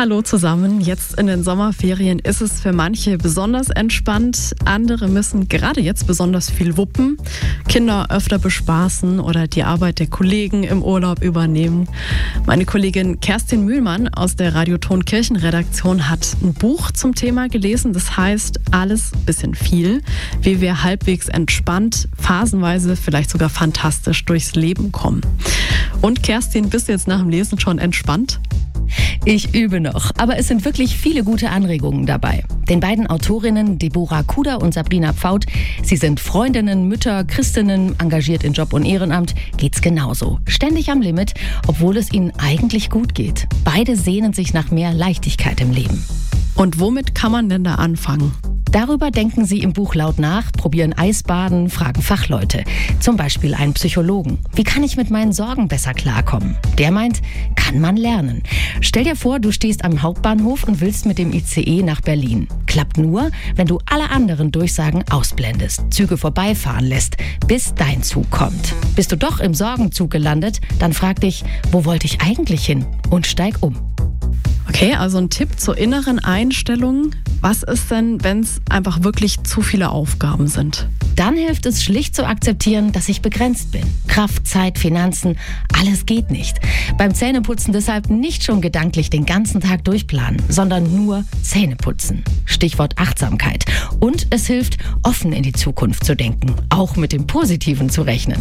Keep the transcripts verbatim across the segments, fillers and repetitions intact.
Hallo zusammen. Jetzt in den Sommerferien ist es für manche besonders entspannt. Andere müssen gerade jetzt besonders viel wuppen, Kinder öfter bespaßen oder die Arbeit der Kollegen im Urlaub übernehmen. Meine Kollegin Kerstin Mühlmann aus der Radioton Kirchenredaktion hat ein Buch zum Thema gelesen. Das heißt Alles bisschen viel, wie wir halbwegs entspannt, phasenweise vielleicht sogar fantastisch durchs Leben kommen. Und Kerstin, bist du jetzt nach dem Lesen schon entspannt? Ich übe noch, aber es sind wirklich viele gute Anregungen dabei. Den beiden Autorinnen Deborah Kuder und Sabrina Pfaut, sie sind Freundinnen, Mütter, Christinnen, engagiert in Job und Ehrenamt, geht's genauso. Ständig am Limit, obwohl es ihnen eigentlich gut geht. Beide sehnen sich nach mehr Leichtigkeit im Leben. Und womit kann man denn da anfangen? Darüber denken sie im Buch laut nach, probieren Eisbaden, fragen Fachleute. Zum Beispiel einen Psychologen. Wie kann ich mit meinen Sorgen besser klarkommen? Der meint, kann man lernen. Stell dir vor, du stehst am Hauptbahnhof und willst mit dem I C E nach Berlin. Klappt nur, wenn du alle anderen Durchsagen ausblendest, Züge vorbeifahren lässt, bis dein Zug kommt. Bist du doch im Sorgenzug gelandet, dann frag dich, wo wollte ich eigentlich hin? Und steig um. Okay, also ein Tipp zur inneren Einstellung. Was ist denn, wenn es einfach wirklich zu viele Aufgaben sind? Dann hilft es schlicht zu akzeptieren, dass ich begrenzt bin. Kraft, Zeit, Finanzen, alles geht nicht. Beim Zähneputzen deshalb nicht schon gedanklich den ganzen Tag durchplanen, sondern nur Zähneputzen. Stichwort Achtsamkeit. Und es hilft, offen in die Zukunft zu denken, auch mit dem Positiven zu rechnen.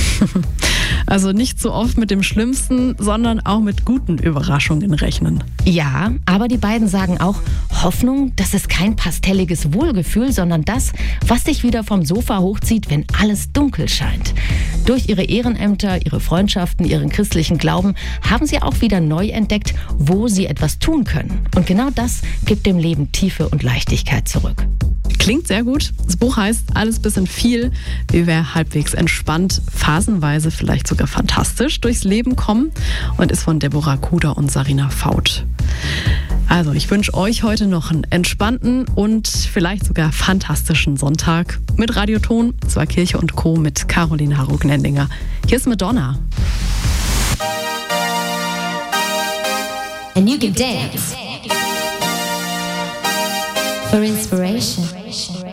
Also nicht so oft mit dem Schlimmsten, sondern auch mit guten Überraschungen rechnen. Ja, aber die beiden sagen auch, Hoffnung, das ist kein pastelliges Wohlgefühl, sondern das, was dich wieder vom Sofa hochzieht, wenn alles dunkel scheint. Durch ihre Ehrenämter, ihre Freundschaften, ihren christlichen Glauben haben sie auch wieder neu entdeckt, wo sie etwas tun können. Und genau das gibt dem Leben Tiefe und Leichtigkeit zurück. Klingt sehr gut. Das Buch heißt Alles bisschen viel, wie wir halbwegs entspannt, phasenweise vielleicht sogar fantastisch durchs Leben kommen und ist von Deborah Kuder und Sabrina Pfaut. Also ich wünsche euch heute noch einen entspannten und vielleicht sogar fantastischen Sonntag mit Radioton, zwar Kirche und Co. mit Caroline Harro-Gnendinger. Hier ist Madonna. And you can dance for inspiration.